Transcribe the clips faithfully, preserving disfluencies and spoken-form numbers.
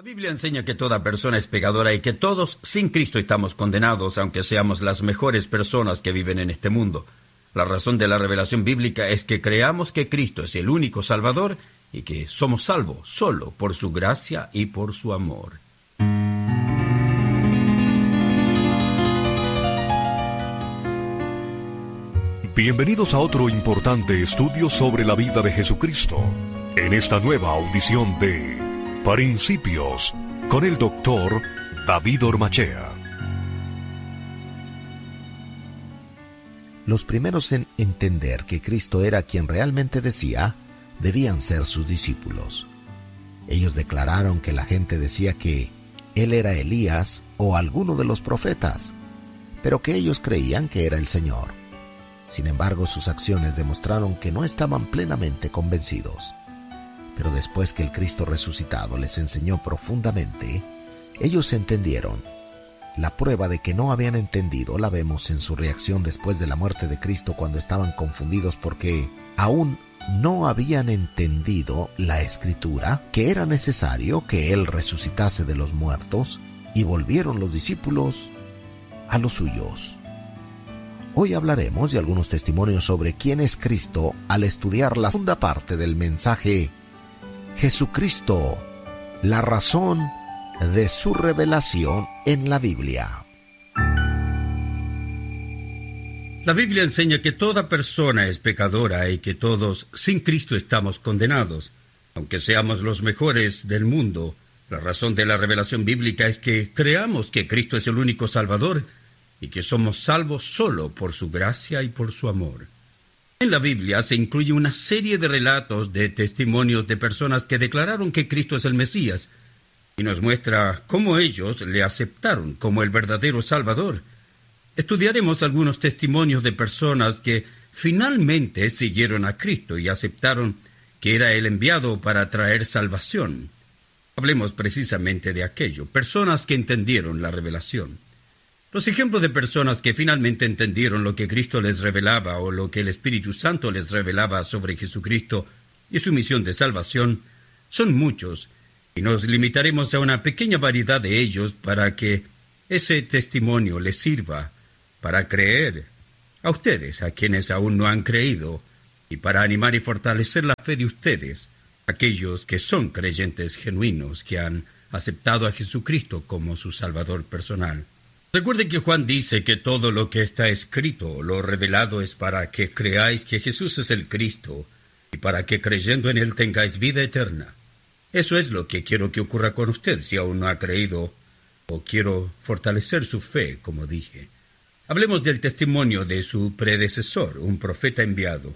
La Biblia enseña que toda persona es pecadora y que todos, sin Cristo, estamos condenados, aunque seamos las mejores personas que viven en este mundo. La razón de la revelación bíblica es que creamos que Cristo es el único Salvador y que somos salvos solo por su gracia y por su amor. Bienvenidos a otro importante estudio sobre la vida de Jesucristo, en esta nueva audición de Principios, con el doctor David Ormachea. Los primeros en entender que Cristo era quien realmente decía, debían ser sus discípulos. Ellos declararon que la gente decía que Él era Elías o alguno de los profetas, pero que ellos creían que era el Señor. Sin embargo, sus acciones demostraron que no estaban plenamente convencidos. Pero después que el Cristo resucitado les enseñó profundamente, ellos entendieron. La prueba de que no habían entendido la vemos en su reacción después de la muerte de Cristo, cuando estaban confundidos porque aún no habían entendido la Escritura, que era necesario que Él resucitase de los muertos, y volvieron los discípulos a los suyos. Hoy hablaremos de algunos testimonios sobre quién es Cristo al estudiar la segunda parte del mensaje Jesucristo, la razón de su revelación en la Biblia. La Biblia enseña que toda persona es pecadora y que todos, sin Cristo, estamos condenados. Aunque seamos los mejores del mundo, la razón de la revelación bíblica es que creamos que Cristo es el único Salvador y que somos salvos solo por su gracia y por su amor. En la Biblia se incluye una serie de relatos de testimonios de personas que declararon que Cristo es el Mesías, y nos muestra cómo ellos le aceptaron como el verdadero Salvador. Estudiaremos algunos testimonios de personas que finalmente siguieron a Cristo y aceptaron que era el enviado para traer salvación. Hablemos precisamente de aquello, personas que entendieron la revelación. Los ejemplos de personas que finalmente entendieron lo que Cristo les revelaba o lo que el Espíritu Santo les revelaba sobre Jesucristo y su misión de salvación son muchos, y nos limitaremos a una pequeña variedad de ellos para que ese testimonio les sirva para creer a ustedes, a quienes aún no han creído, y para animar y fortalecer la fe de ustedes, aquellos que son creyentes genuinos, que han aceptado a Jesucristo como su Salvador personal. Recuerden que Juan dice que todo lo que está escrito, lo revelado, es para que creáis que Jesús es el Cristo y para que creyendo en Él tengáis vida eterna. Eso es lo que quiero que ocurra con usted si aún no ha creído, o quiero fortalecer su fe, como dije. Hablemos del testimonio de su predecesor, un profeta enviado.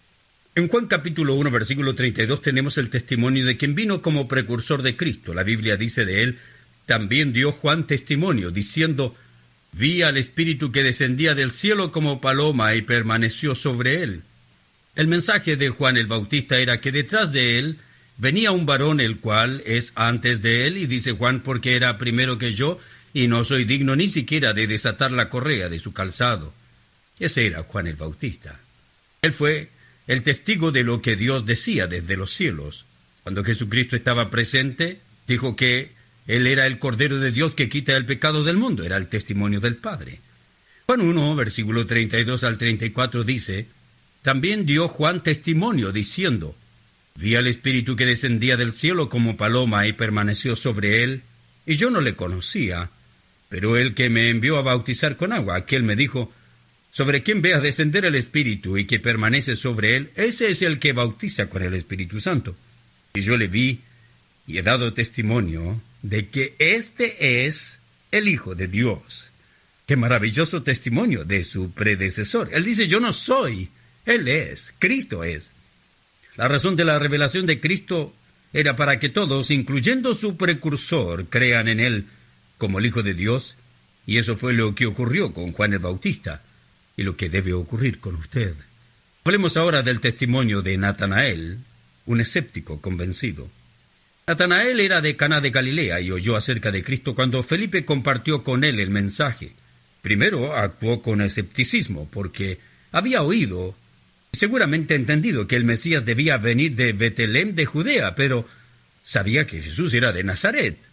En Juan capítulo uno, versículo treinta y dos, tenemos el testimonio de quien vino como precursor de Cristo. La Biblia dice de él: también dio Juan testimonio, diciendo: vi al Espíritu que descendía del cielo como paloma y permaneció sobre él. El mensaje de Juan el Bautista era que detrás de él venía un varón el cual es antes de él, y dice Juan, porque era primero que yo, y no soy digno ni siquiera de desatar la correa de su calzado. Ese era Juan el Bautista. Él fue el testigo de lo que Dios decía desde los cielos. Cuando Jesucristo estaba presente, dijo que Él era el Cordero de Dios que quita el pecado del mundo. Era el testimonio del Padre. Juan uno, versículo treinta y dos al treinta y cuatro dice: también dio Juan testimonio, diciendo: vi al Espíritu que descendía del cielo como paloma y permaneció sobre él, y yo no le conocía, pero el que me envió a bautizar con agua, aquel me dijo: sobre quien veas descender el Espíritu y que permanece sobre él, ese es el que bautiza con el Espíritu Santo. Y yo le vi y he dado testimonio de que este es el Hijo de Dios. ¡Qué maravilloso testimonio de su predecesor! Él dice: yo no soy, Él es, Cristo es. La razón de la revelación de Cristo era para que todos, incluyendo su precursor, crean en Él como el Hijo de Dios, y eso fue lo que ocurrió con Juan el Bautista, y lo que debe ocurrir con usted. Hablemos ahora del testimonio de Natanael, un escéptico convencido. Natanael era de Caná de Galilea y oyó acerca de Cristo cuando Felipe compartió con él el mensaje. Primero actuó con escepticismo porque había oído y seguramente entendido que el Mesías debía venir de Betlem de Judea, pero sabía que Jesús era de Nazaret.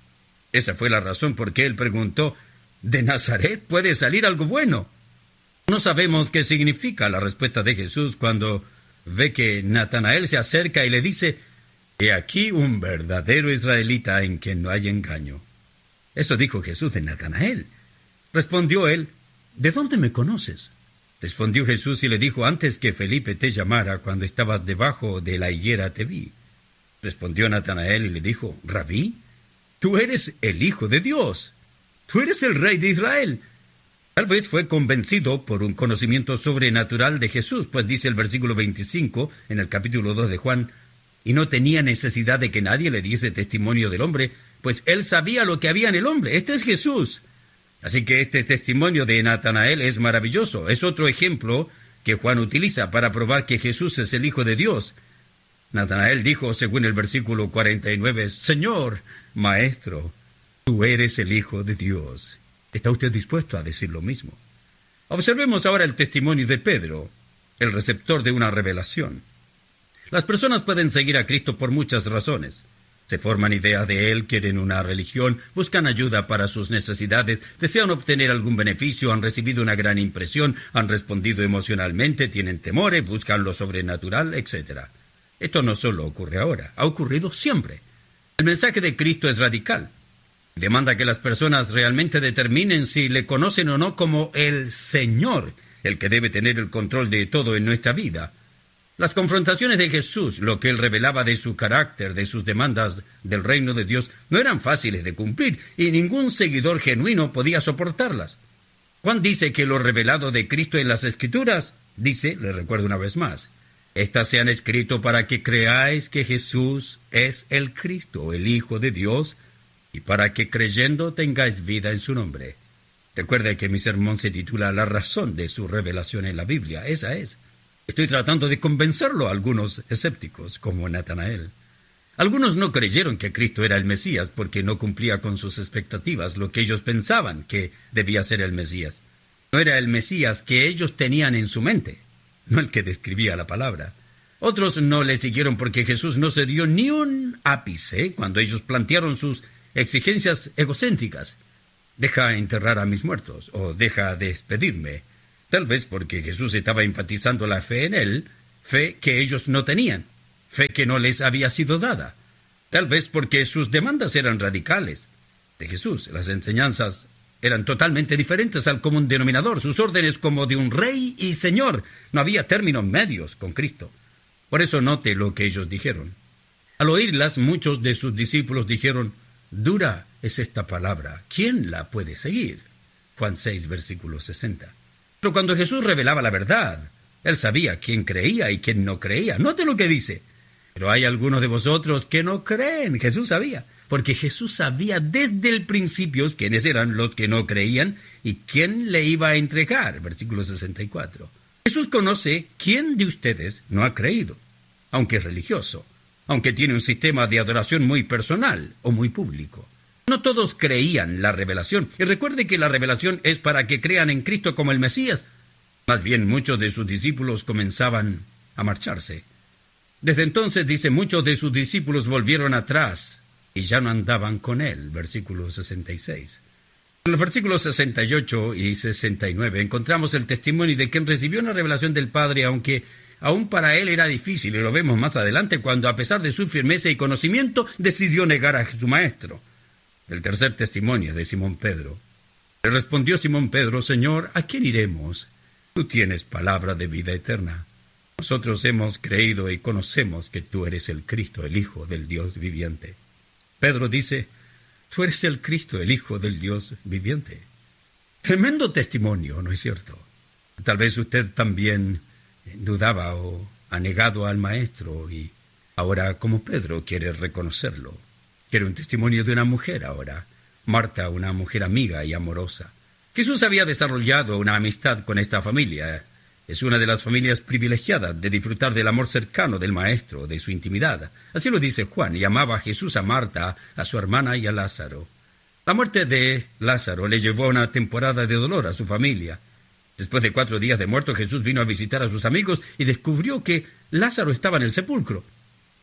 Esa fue la razón por qué él preguntó, ¿de Nazaret puede salir algo bueno? No sabemos qué significa la respuesta de Jesús cuando ve que Natanael se acerca y le dice, he aquí un verdadero israelita en quien no hay engaño. Eso dijo Jesús de Natanael. Respondió él, ¿de dónde me conoces? Respondió Jesús y le dijo, antes que Felipe te llamara, cuando estabas debajo de la higuera te vi. Respondió Natanael y le dijo, Rabí, tú eres el Hijo de Dios, tú eres el Rey de Israel. Tal vez fue convencido por un conocimiento sobrenatural de Jesús, pues dice el versículo veinticinco en el capítulo dos de Juan, y no tenía necesidad de que nadie le diese testimonio del hombre, pues él sabía lo que había en el hombre. Este es Jesús. Así que este testimonio de Natanael es maravilloso. Es otro ejemplo que Juan utiliza para probar que Jesús es el Hijo de Dios. Natanael dijo, según el versículo cuarenta y nueve, Señor, Maestro, tú eres el Hijo de Dios. ¿Está usted dispuesto a decir lo mismo? Observemos ahora el testimonio de Pedro, el receptor de una revelación. Las personas pueden seguir a Cristo por muchas razones. Se forman ideas de Él, quieren una religión, buscan ayuda para sus necesidades, desean obtener algún beneficio, han recibido una gran impresión, han respondido emocionalmente, tienen temores, buscan lo sobrenatural, etcétera. Esto no solo ocurre ahora, ha ocurrido siempre. El mensaje de Cristo es radical. Demanda que las personas realmente determinen si le conocen o no como el Señor, el que debe tener el control de todo en nuestra vida. Las confrontaciones de Jesús, lo que él revelaba de su carácter, de sus demandas del reino de Dios, no eran fáciles de cumplir, y ningún seguidor genuino podía soportarlas. Juan dice que lo revelado de Cristo en las Escrituras, dice, le recuerdo una vez más, estas se han escrito para que creáis que Jesús es el Cristo, el Hijo de Dios, y para que creyendo tengáis vida en su nombre. Recuerda que mi sermón se titula La razón de su revelación en la Biblia. Esa es. Estoy tratando de convencerlo a algunos escépticos, como Natanael. Algunos no creyeron que Cristo era el Mesías porque no cumplía con sus expectativas, lo que ellos pensaban que debía ser el Mesías. No era el Mesías que ellos tenían en su mente, no el que describía la palabra. Otros no le siguieron porque Jesús no se dio ni un ápice cuando ellos plantearon sus exigencias egocéntricas. Deja enterrar a mis muertos, o deja despedirme. Tal vez porque Jesús estaba enfatizando la fe en él, fe que ellos no tenían, fe que no les había sido dada. Tal vez porque sus demandas eran radicales. De Jesús, las enseñanzas eran totalmente diferentes al común denominador, sus órdenes como de un rey y señor. No había términos medios con Cristo. Por eso note lo que ellos dijeron. Al oírlas, muchos de sus discípulos dijeron, dura es esta palabra, ¿quién la puede seguir? Juan seis, versículo sesenta. Pero cuando Jesús revelaba la verdad, él sabía quién creía y quién no creía. Note lo que dice. Pero hay algunos de vosotros que no creen. Jesús sabía, porque Jesús sabía desde el principio quiénes eran los que no creían y quién le iba a entregar. Versículo sesenta y cuatro. Jesús conoce quién de ustedes no ha creído, aunque es religioso, aunque tiene un sistema de adoración muy personal o muy público. No todos creían la revelación. Y recuerde que la revelación es para que crean en Cristo como el Mesías. Más bien, muchos de sus discípulos comenzaban a marcharse. Desde entonces, dice, muchos de sus discípulos volvieron atrás y ya no andaban con él. Versículo sesenta y seis. En los versículos sesenta y ocho y sesenta y nueve encontramos el testimonio de quien recibió una revelación del Padre, aunque aún para él era difícil, y lo vemos más adelante cuando, a pesar de su firmeza y conocimiento, decidió negar a su maestro. El tercer testimonio de Simón Pedro. Le respondió Simón Pedro, Señor, ¿a quién iremos? Tú tienes palabra de vida eterna. Nosotros hemos creído y conocemos que tú eres el Cristo, el Hijo del Dios viviente. Pedro dice, tú eres el Cristo, el Hijo del Dios viviente. Tremendo testimonio, ¿no es cierto? Tal vez usted también dudaba o ha negado al Maestro y ahora, como Pedro, quiere reconocerlo. Quiere un testimonio de una mujer ahora. Marta, una mujer amiga y amorosa. Jesús había desarrollado una amistad con esta familia. Es una de las familias privilegiadas de disfrutar del amor cercano del Maestro, de su intimidad. Así lo dice Juan, y amaba a Jesús a Marta, a su hermana y a Lázaro. La muerte de Lázaro le llevó a una temporada de dolor a su familia. Después de cuatro días de muerto, Jesús vino a visitar a sus amigos y descubrió que Lázaro estaba en el sepulcro.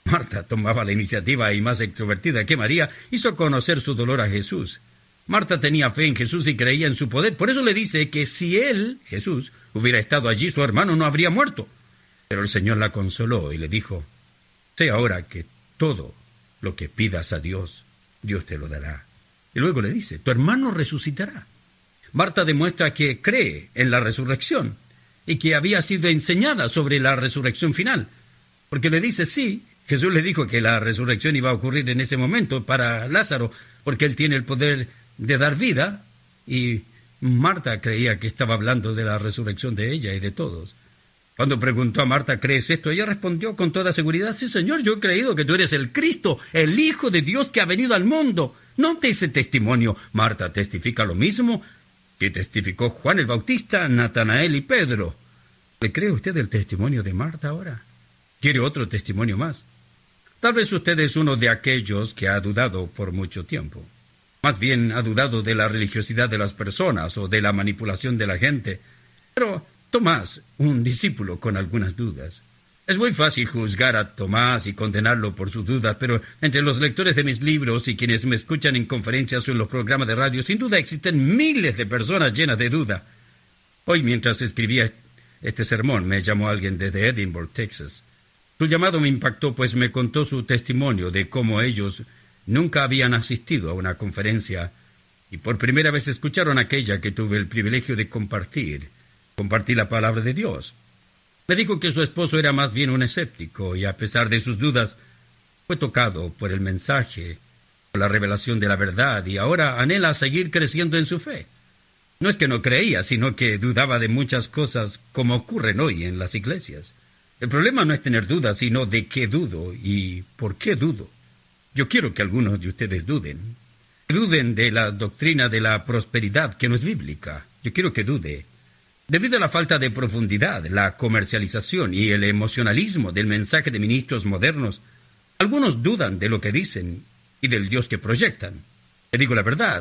Marta tomaba la iniciativa y, más extrovertida que María, hizo conocer su dolor a Jesús. Marta tenía fe en Jesús y creía en su poder. Por eso le dice que si él, Jesús, hubiera estado allí, su hermano no habría muerto. Pero el Señor la consoló y le dijo: sé ahora que todo lo que pidas a Dios, Dios te lo dará. Y luego le dice: tu hermano resucitará. Marta demuestra que cree en la resurrección y que había sido enseñada sobre la resurrección final. Porque le dice: sí, Jesús le dijo que la resurrección iba a ocurrir en ese momento para Lázaro, porque él tiene el poder de dar vida, y Marta creía que estaba hablando de la resurrección de ella y de todos. Cuando preguntó a Marta: ¿crees esto?, ella respondió con toda seguridad: sí, Señor, yo he creído que tú eres el Cristo, el Hijo de Dios que ha venido al mundo. Note ese testimonio. Marta testifica lo mismo que testificó Juan el Bautista, Natanael y Pedro. ¿Le cree usted el testimonio de Marta ahora? ¿Quiere otro testimonio más? Tal vez usted es uno de aquellos que ha dudado por mucho tiempo. Más bien ha dudado de la religiosidad de las personas o de la manipulación de la gente. Pero Tomás, un discípulo con algunas dudas. Es muy fácil juzgar a Tomás y condenarlo por sus dudas, pero entre los lectores de mis libros y quienes me escuchan en conferencias o en los programas de radio, sin duda existen miles de personas llenas de duda. Hoy, mientras escribía este sermón, me llamó alguien desde Edinburgh, Texas. Su llamado me impactó, pues me contó su testimonio de cómo ellos nunca habían asistido a una conferencia y por primera vez escucharon aquella que tuve el privilegio de compartir, compartir la palabra de Dios. Me dijo que su esposo era más bien un escéptico y, a pesar de sus dudas, fue tocado por el mensaje, por la revelación de la verdad, y ahora anhela seguir creciendo en su fe. No es que no creía, sino que dudaba de muchas cosas como ocurren hoy en las iglesias. El problema no es tener dudas, sino de qué dudo y por qué dudo. Yo quiero que algunos de ustedes duden. Duden de la doctrina de la prosperidad, que no es bíblica. Yo quiero que dude. Debido a la falta de profundidad, la comercialización y el emocionalismo del mensaje de ministros modernos, algunos dudan de lo que dicen y del Dios que proyectan. Te digo la verdad,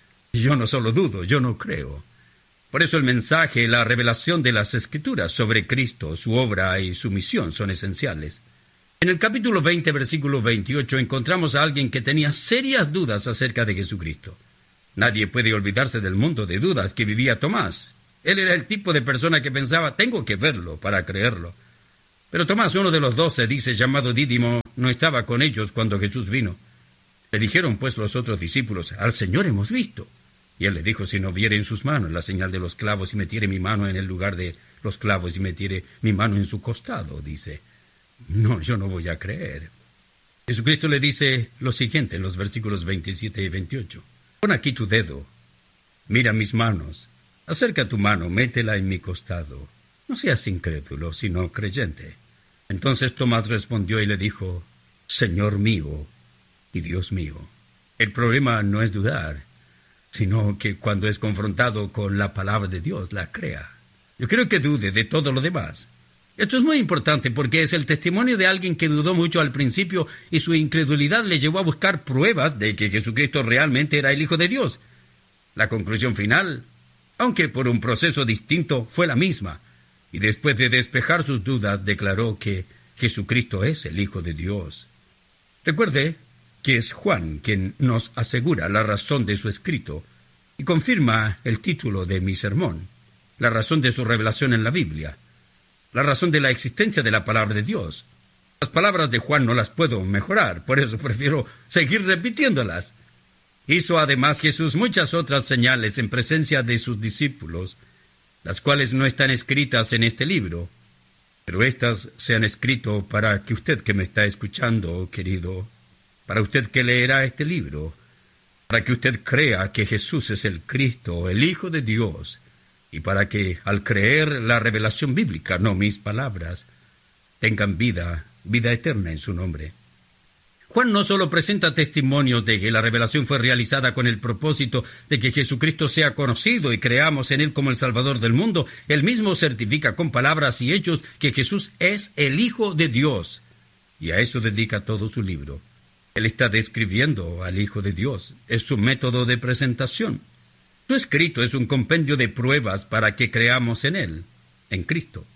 yo no solo dudo, yo no creo. Por eso el mensaje, la revelación de las Escrituras sobre Cristo, su obra y su misión son esenciales. En el capítulo veinte, versículo veintiocho, encontramos a alguien que tenía serias dudas acerca de Jesucristo. Nadie puede olvidarse del mundo de dudas que vivía Tomás. Él era el tipo de persona que pensaba: tengo que verlo para creerlo. Pero Tomás, uno de los doce, dice, llamado Dídimo, no estaba con ellos cuando Jesús vino. Le dijeron pues los otros discípulos: al Señor hemos visto. Y él le dijo: si no viere en sus manos la señal de los clavos y metiere mi mano en el lugar de los clavos y metiere mi mano en su costado, dice, no, yo no voy a creer. Jesucristo le dice lo siguiente en los versículos veintisiete y veintiocho. Pon aquí tu dedo, mira mis manos, acerca tu mano, métela en mi costado. No seas incrédulo, sino creyente. Entonces Tomás respondió y le dijo: Señor mío y Dios mío. El problema no es dudar, sino que cuando es confrontado con la palabra de Dios, la crea. Yo creo que dude de todo lo demás. Esto es muy importante porque es el testimonio de alguien que dudó mucho al principio y su incredulidad le llevó a buscar pruebas de que Jesucristo realmente era el Hijo de Dios. La conclusión final, aunque por un proceso distinto, fue la misma, y después de despejar sus dudas declaró que Jesucristo es el Hijo de Dios. Recuerde que es Juan quien nos asegura la razón de su escrito y confirma el título de mi sermón, la razón de su revelación en la Biblia, la razón de la existencia de la palabra de Dios. Las palabras de Juan no las puedo mejorar, por eso prefiero seguir repitiéndolas. Hizo además Jesús muchas otras señales en presencia de sus discípulos, las cuales no están escritas en este libro, pero éstas se han escrito para que usted que me está escuchando, querido, para usted que leerá este libro, para que usted crea que Jesús es el Cristo, el Hijo de Dios, y para que, al creer la revelación bíblica, no mis palabras, tengan vida, vida eterna en su nombre. Juan no solo presenta testimonios de que la revelación fue realizada con el propósito de que Jesucristo sea conocido y creamos en Él como el Salvador del mundo, Él mismo certifica con palabras y hechos que Jesús es el Hijo de Dios, y a eso dedica todo su libro. Él está describiendo al Hijo de Dios, es su método de presentación. Su escrito es un compendio de pruebas para que creamos en Él, en Cristo.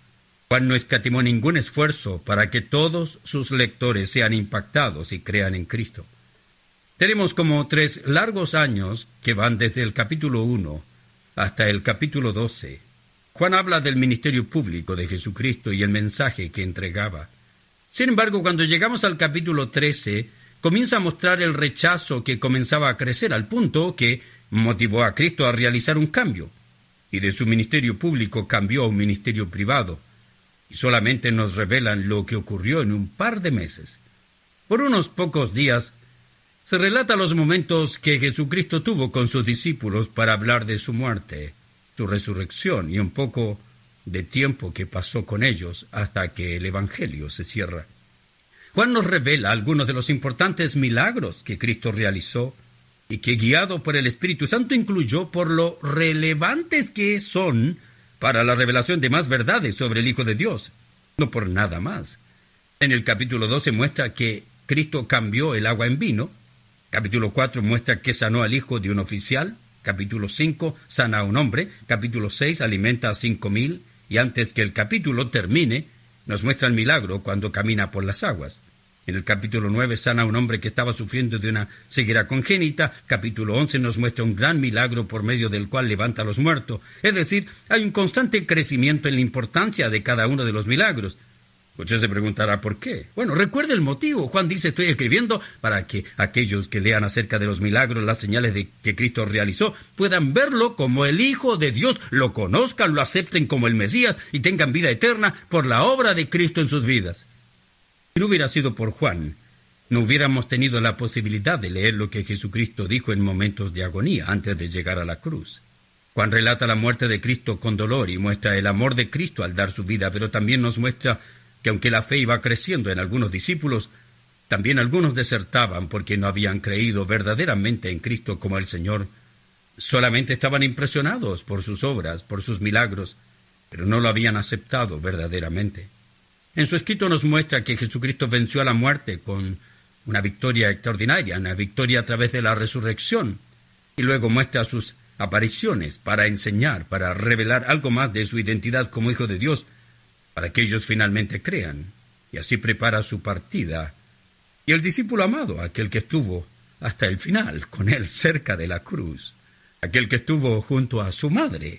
Juan no escatimó ningún esfuerzo para que todos sus lectores sean impactados y crean en Cristo. Tenemos como tres largos años que van desde el capítulo uno hasta el capítulo doce. Juan habla del ministerio público de Jesucristo y el mensaje que entregaba. Sin embargo, cuando llegamos al capítulo trece, comienza a mostrar el rechazo que comenzaba a crecer al punto que motivó a Cristo a realizar un cambio. Y de su ministerio público cambió a un ministerio privado. Y solamente nos revelan lo que ocurrió en un par de meses. Por unos pocos días, se relata los momentos que Jesucristo tuvo con sus discípulos para hablar de su muerte, su resurrección y un poco de tiempo que pasó con ellos hasta que el Evangelio se cierra. Juan nos revela algunos de los importantes milagros que Cristo realizó y que, guiado por el Espíritu Santo, incluyó por lo relevantes que son para la revelación de más verdades sobre el Hijo de Dios, no por nada más. En el capítulo doce muestra que Cristo cambió el agua en vino. Capítulo cuatro muestra que sanó al hijo de un oficial. Capítulo cinco sana a un hombre. Capítulo seis alimenta a cinco mil. Y antes que el capítulo termine, nos muestra el milagro cuando camina por las aguas. En el capítulo nueve sana a un hombre que estaba sufriendo de una ceguera congénita. Capítulo once nos muestra un gran milagro por medio del cual levanta a los muertos. Es decir, hay un constante crecimiento en la importancia de cada uno de los milagros. Usted se preguntará ¿por qué? Bueno, recuerde el motivo. Juan dice, estoy escribiendo para que aquellos que lean acerca de los milagros, las señales de que Cristo realizó, puedan verlo como el Hijo de Dios, lo conozcan, lo acepten como el Mesías y tengan vida eterna por la obra de Cristo en sus vidas. Si no hubiera sido por Juan, no hubiéramos tenido la posibilidad de leer lo que Jesucristo dijo en momentos de agonía antes de llegar a la cruz. Juan relata la muerte de Cristo con dolor y muestra el amor de Cristo al dar su vida, pero también nos muestra que aunque la fe iba creciendo en algunos discípulos, también algunos desertaban porque no habían creído verdaderamente en Cristo como el Señor. Solamente estaban impresionados por sus obras, por sus milagros, pero no lo habían aceptado verdaderamente. En su escrito nos muestra que Jesucristo venció a la muerte con una victoria extraordinaria, una victoria a través de la resurrección, y luego muestra sus apariciones para enseñar, para revelar algo más de su identidad como Hijo de Dios, para que ellos finalmente crean, y así prepara su partida. Y el discípulo amado, aquel que estuvo hasta el final con él cerca de la cruz, aquel que estuvo junto a su madre,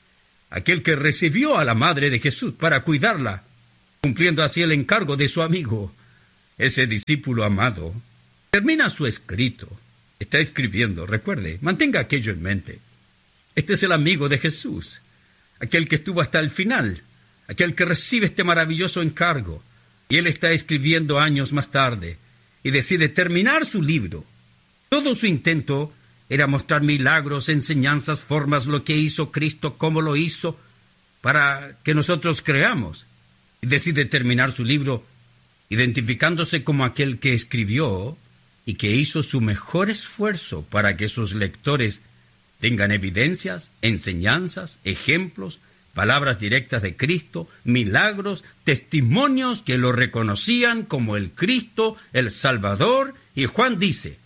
aquel que recibió a la madre de Jesús para cuidarla, cumpliendo así el encargo de su amigo, ese discípulo amado, termina su escrito, está escribiendo, recuerde, mantenga aquello en mente. Este es el amigo de Jesús, aquel que estuvo hasta el final, aquel que recibe este maravilloso encargo, y él está escribiendo años más tarde, y decide terminar su libro. Todo su intento era mostrar milagros, enseñanzas, formas, lo que hizo Cristo, cómo lo hizo, para que nosotros creamos. Y decide terminar su libro identificándose como aquel que escribió y que hizo su mejor esfuerzo para que sus lectores tengan evidencias, enseñanzas, ejemplos, palabras directas de Cristo, milagros, testimonios que lo reconocían como el Cristo, el Salvador. Y Juan dice,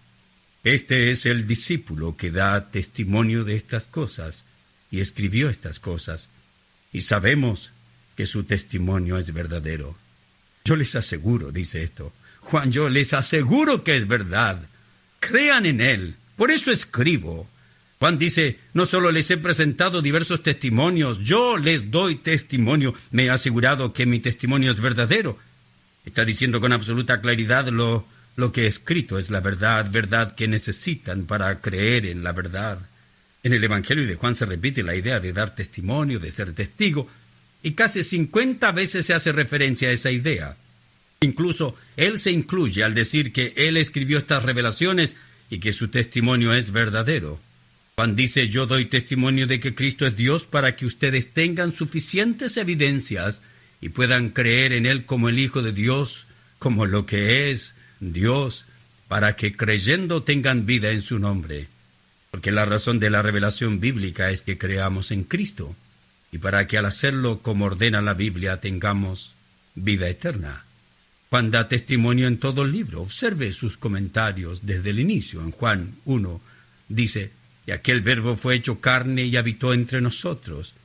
este es el discípulo que da testimonio de estas cosas y escribió estas cosas. Y sabemos que su testimonio es verdadero. Yo les aseguro, dice esto, Juan, yo les aseguro que es verdad. Crean en él, por eso escribo. Juan dice, no solo les he presentado diversos testimonios, yo les doy testimonio, me he asegurado que mi testimonio es verdadero. Está diciendo con absoluta claridad lo, lo que he escrito es la verdad, verdad que necesitan para creer en la verdad. En el Evangelio de Juan se repite la idea de dar testimonio, de ser testigo, y casi cincuenta veces se hace referencia a esa idea. Incluso él se incluye al decir que él escribió estas revelaciones y que su testimonio es verdadero. Juan dice, yo doy testimonio de que Cristo es Dios para que ustedes tengan suficientes evidencias y puedan creer en Él como el Hijo de Dios, como lo que es Dios, para que creyendo tengan vida en su nombre. Porque la razón de la revelación bíblica es que creamos en Cristo, y para que al hacerlo como ordena la Biblia tengamos vida eterna. Juan da testimonio en todo el libro. Observe sus comentarios desde el inicio. En Juan uno dice, y aquel verbo fue hecho carne y habitó entre nosotros,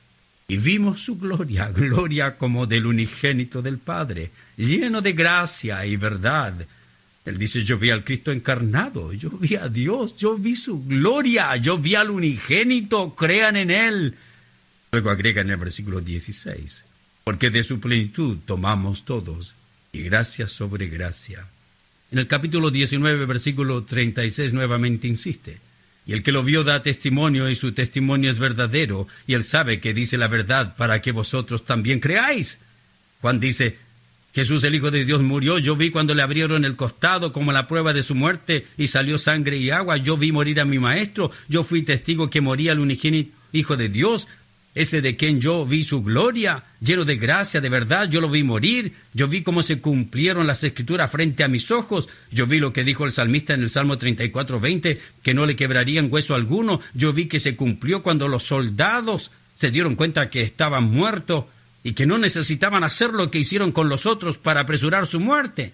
y vimos su gloria, gloria como del unigénito del Padre, lleno de gracia y verdad. Él dice, yo vi al Cristo encarnado, yo vi a Dios, yo vi su gloria, yo vi al unigénito, crean en Él. Luego agrega en el versículo dieciséis, porque de su plenitud tomamos todos, y gracia sobre gracia. En el capítulo diecinueve, versículo treinta y seis, nuevamente insiste, y el que lo vio da testimonio, y su testimonio es verdadero, y él sabe que dice la verdad para que vosotros también creáis. Juan dice, Jesús el Hijo de Dios murió, yo vi cuando le abrieron el costado como la prueba de su muerte, y salió sangre y agua, yo vi morir a mi maestro, yo fui testigo que moría el unigénito Hijo de Dios, ese de quien yo vi su gloria, lleno de gracia, de verdad, yo lo vi morir, yo vi cómo se cumplieron las Escrituras frente a mis ojos, yo vi lo que dijo el salmista en el Salmo treinta y cuatro, veinte, que no le quebrarían hueso alguno, yo vi que se cumplió cuando los soldados se dieron cuenta que estaban muertos y que no necesitaban hacer lo que hicieron con los otros para apresurar su muerte.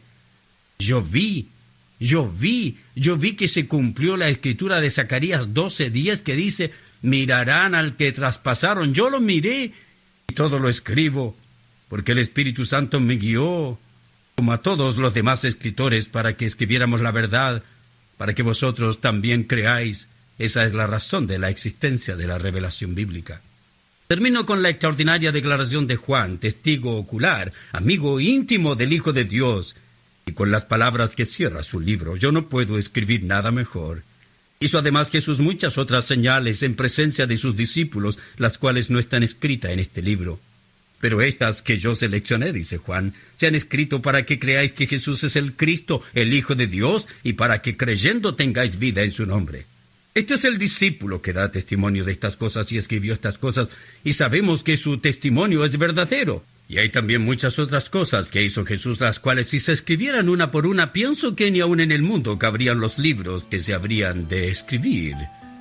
Yo vi, yo vi, yo vi que se cumplió la Escritura de Zacarías doce, diez, que dice, mirarán al que traspasaron. Yo lo miré y todo lo escribo, porque el Espíritu Santo me guió, como a todos los demás escritores, para que escribiéramos la verdad, para que vosotros también creáis. Esa es la razón de la existencia de la revelación bíblica. Termino con la extraordinaria declaración de Juan, testigo ocular, amigo íntimo del Hijo de Dios, y con las palabras que cierra su libro. Yo no puedo escribir nada mejor. Hizo además Jesús muchas otras señales en presencia de sus discípulos, las cuales no están escritas en este libro. Pero estas que yo seleccioné, dice Juan, se han escrito para que creáis que Jesús es el Cristo, el Hijo de Dios, y para que creyendo tengáis vida en su nombre. Este es el discípulo que da testimonio de estas cosas y escribió estas cosas, y sabemos que su testimonio es verdadero. Y hay también muchas otras cosas que hizo Jesús, las cuales si se escribieran una por una, pienso que ni aun en el mundo cabrían los libros que se habrían de escribir.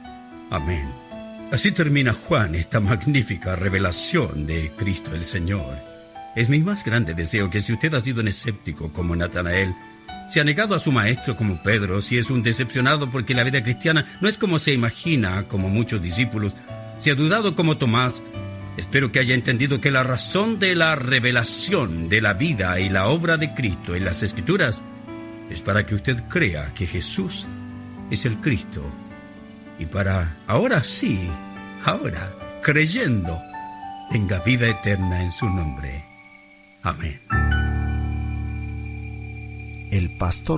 Amén. Así termina Juan esta magnífica revelación de Cristo el Señor. Es mi más grande deseo que si usted ha sido un escéptico como Natanael, se ha negado a su maestro como Pedro, si es un decepcionado porque la vida cristiana no es como se imagina, como muchos discípulos, si ha dudado como Tomás, espero que haya entendido que la razón de la revelación de la vida y la obra de Cristo en las Escrituras es para que usted crea que Jesús es el Cristo. Y para, ahora sí, ahora, creyendo, tenga vida eterna en su nombre. Amén. El pastor